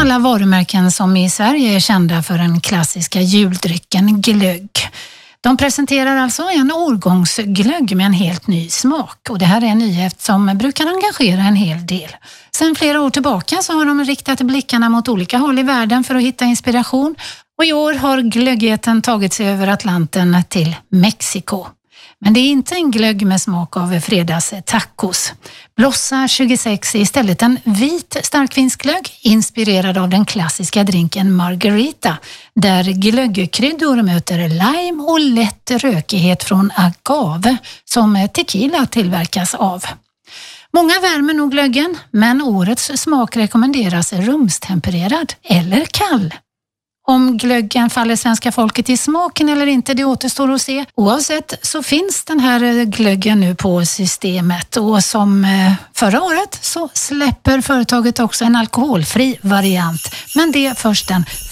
alla varumärken som i Sverige är kända för den klassiska juldrycken glögg. De presenterar alltså en årgångsglögg med en helt ny smak. Och det här är en nyhet som brukar engagera en hel del. Sen flera år tillbaka så har de riktat blickarna mot olika håll i världen för att hitta inspiration. Och i år har glöggheten tagit sig över Atlanten till Mexiko. Men det är inte en glögg med smak av fredagstacos. Blossa 26 är istället en vit starkvinsglögg inspirerad av den klassiska drinken margarita, där glöggkryddor möter lime och lätt rökighet från agave som tequila tillverkas av. Många värmer nog glöggen, men årets smak rekommenderas rumstempererad eller kall. Om glöggen faller svenska folket i smaken eller inte, det återstår att se. Oavsett så finns den här glöggen nu på systemet, och som förra året så släpper företaget också en alkoholfri variant. Men det först den